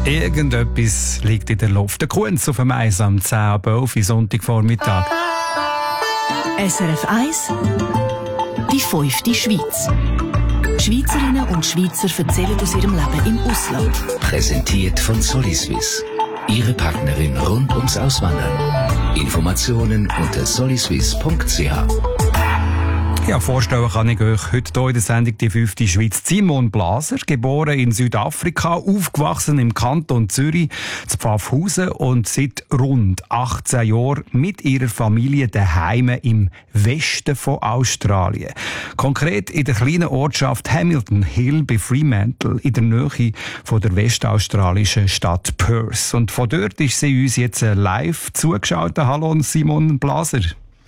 Irgendetwas liegt in der Luft. Der Kunz auf dem Eis am 10 ab 11 Sonntagvormittag. SRF 1 Die 5. Schweiz. Schweizerinnen und Schweizer erzählen aus ihrem Leben im Ausland. Präsentiert von Soliswiss. Ihre Partnerin rund ums Auswandern. Informationen unter soliswiss.ch. Ja, vorstellen kann ich euch heute hier in der Sendung die 5. Schweiz. Simon Blaser, geboren in Südafrika, aufgewachsen im Kanton Zürich, zu Pfaffhausen und seit rund 18 Jahren mit ihrer Familie daheim im Westen von Australien. Konkret in der kleinen Ortschaft Hamilton Hill bei Fremantle in der Nähe von der westaustralischen Stadt Perth. Und von dort ist sie uns jetzt live zugeschaltet. Hallo Simon Blaser.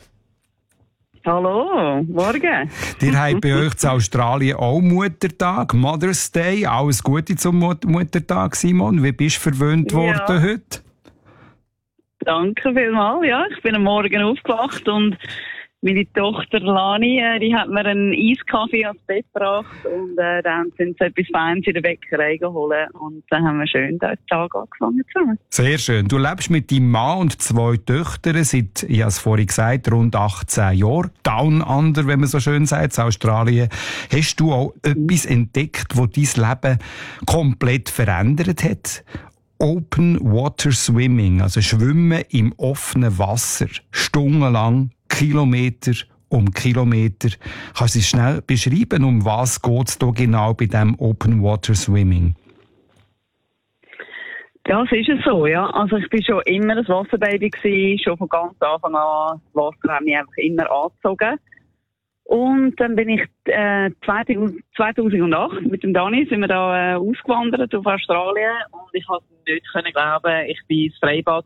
Hallo, morgen. Ihr habt bei euch in Australien auch Muttertag, Mother's Day. Alles Gute zum Muttertag, Simon. Wie bist du verwöhnt worden heute? Danke vielmals. Ja, ich bin am Morgen aufgewacht und meine Tochter Lani, die hat mir einen Eiskaffee ans Bett gebracht und dann sind sie etwas Feines in der Bäckerei geholt und dann haben wir schön den Tag angefangen zusammen. Sehr schön. Du lebst mit deinem Mann und 2 Töchtern seit, ich habe es vorhin gesagt, rund 18 Jahren. Down Under, wenn man so schön sagt, in Australien. Hast du auch etwas entdeckt, das dein Leben komplett verändert hat? Open Water Swimming, also Schwimmen im offenen Wasser, stundenlang, Kilometer um Kilometer. Kannst du es schnell beschreiben, um was geht es da genau bei diesem Open Water Swimming? Ja, es ist so, ja. Also ich bin schon immer ein Wasserbaby gewesen, schon von ganz Anfang an. Das Wasser hat mich einfach immer angezogen. Und dann bin ich 2008 mit dem Dani sind wir da ausgewandert auf Australien und ich konnte nicht glauben, ich bin ins Freibad